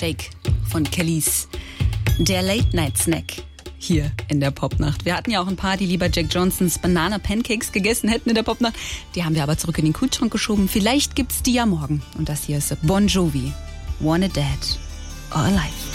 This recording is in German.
Shake von Kelis. Der Late-Night-Snack hier in der Popnacht. Wir hatten ja auch ein paar, die lieber Jack Johnsons Banana Pancakes gegessen hätten in der Popnacht. Die haben wir aber zurück in den Kühlschrank geschoben. Vielleicht gibt's die ja morgen. Und das hier ist Bon Jovi. Wanted Dead or Alive.